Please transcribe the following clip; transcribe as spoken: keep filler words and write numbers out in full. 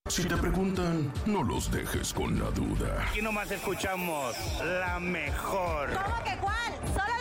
Si te preguntan, no los dejes con la duda. Aquí nomás escuchamos la mejor. ¿Cómo que cuál? Solo